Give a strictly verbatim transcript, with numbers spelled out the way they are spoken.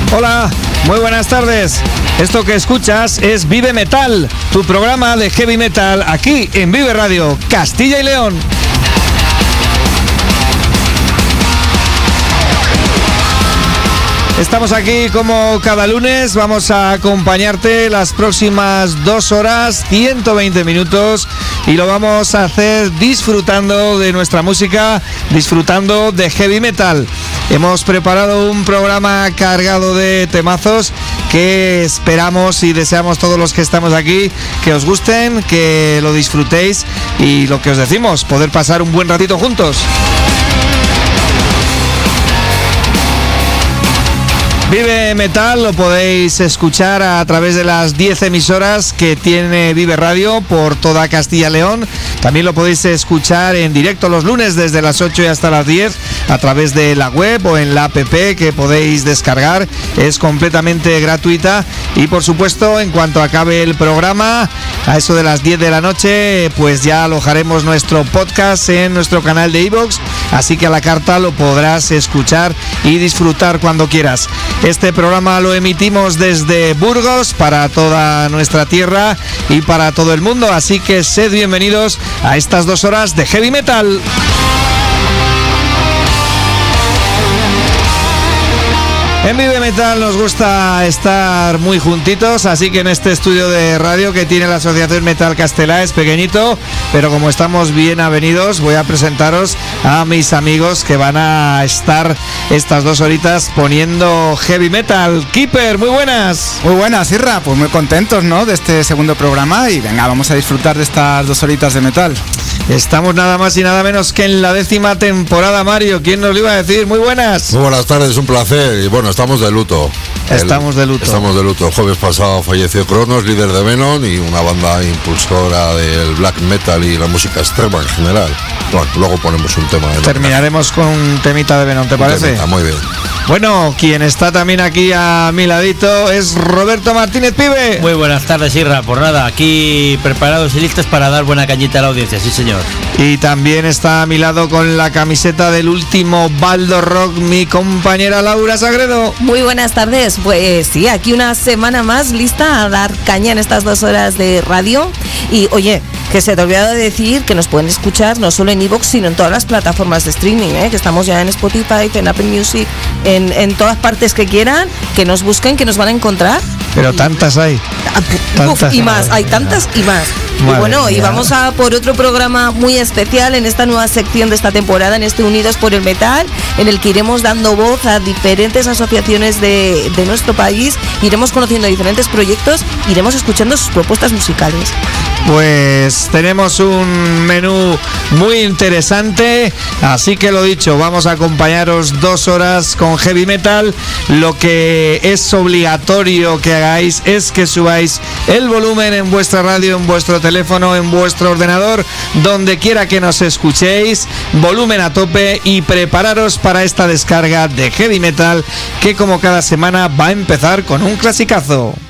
Hola, muy buenas tardes. Esto que escuchas es Vive Metal, tu programa de heavy metal aquí en Vive Radio, Castilla y León. Estamos aquí como cada lunes, vamos a acompañarte las próximas dos horas, ciento veinte minutos, y lo vamos a hacer disfrutando de nuestra música, disfrutando de heavy metal. Hemos preparado un programa cargado de temazos que esperamos y deseamos todos los que estamos aquí que os gusten, que lo disfrutéis y lo que os decimos, poder pasar un buen ratito juntos. Vive Metal lo podéis escuchar a través de las diez emisoras que tiene Vive Radio por toda Castilla y León. También lo podéis escuchar en directo los lunes desde las ocho y hasta las diez a través de la web o en la app que podéis descargar. Es completamente gratuita y por supuesto en cuanto acabe el programa a eso de las diez de la noche pues ya alojaremos nuestro podcast en nuestro canal de iVoox, así que a la carta lo podrás escuchar y disfrutar cuando quieras. Este programa lo emitimos desde Burgos para toda nuestra tierra y para todo el mundo, así que sed bienvenidos a estas dos horas de heavy metal. En Vive Metal nos gusta estar muy juntitos, así que en este estudio de radio que tiene la Asociación Metal Castelá es pequeñito, pero como estamos bien avenidos, voy a presentaros a mis amigos que van a estar estas dos horitas poniendo heavy metal. Keeper, muy buenas. Muy buenas, Irra, pues muy contentos, ¿no?, de este segundo programa y venga, vamos a disfrutar de estas dos horitas de metal. Estamos nada más y nada menos que en la décima temporada, Mario. ¿Quién nos lo iba a decir? Muy buenas. Muy buenas tardes, un placer. Y bueno, estamos de luto. Estamos de luto. Estamos de luto. El jueves pasado falleció Cronos, líder de Venom y una banda impulsora del black metal y la música extrema en general. Bueno, luego ponemos un tema. De Terminaremos con un temita de Venom, ¿te un parece? Temita, muy bien. Bueno, quien está también aquí a mi ladito es Roberto Martínez, pibe. Muy buenas tardes, Irra. Por nada, aquí preparados y listos para dar buena cañita a la audiencia, sí señor. Y también está a mi lado con la camiseta del último Baldo Rock, mi compañera Laura Sagredo. Muy buenas tardes. Pues sí, aquí una semana más lista a dar caña en estas dos horas de radio. Y oye, que se te olvidó decir que nos pueden escuchar no solo en iVoox, sino en todas las plataformas de streaming, ¿eh? Que estamos ya en Spotify, en Apple Music, en, en todas partes que quieran, que nos busquen, que nos van a encontrar. Pero tantas hay. Uf, tantas y más, hay tantas y más. Madre y bueno, mía. Y vamos a por otro programa muy especial en esta nueva sección de esta temporada, en este Unidos por el Metal, en el que iremos dando voz a diferentes asociaciones de, de nuestro país, iremos conociendo diferentes proyectos, iremos escuchando sus propuestas musicales. Pues tenemos un menú muy interesante, así que lo dicho, vamos a acompañaros dos horas con heavy metal. Lo que es obligatorio que hagáis es que subáis el volumen en vuestra radio, en vuestro teléfono, en vuestro ordenador, donde quiera que nos escuchéis, volumen a tope y prepararos para esta descarga de heavy metal que como cada semana va a empezar con un clasicazo.